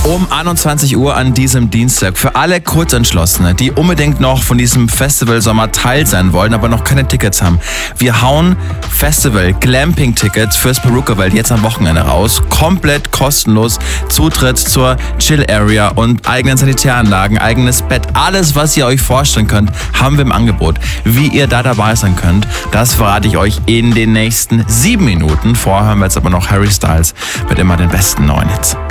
Um 21 Uhr an diesem Dienstag für alle Kurzentschlossene, die unbedingt noch von diesem Festival-Sommer Teil sein wollen, aber noch keine Tickets haben. Wir hauen Festival-Glamping-Tickets fürs Perukaville jetzt am Wochenende raus. Komplett kostenlos. Zutritt zur Chill-Area und eigenen Sanitäranlagen, eigenes Bett. Alles, was ihr euch vorstellen könnt, haben wir im Angebot. Wie ihr da dabei sein könnt, das verrate ich euch in den nächsten 7 Minuten. Vorher hören wir jetzt aber noch Harry Styles mit immer den besten neuen Hits.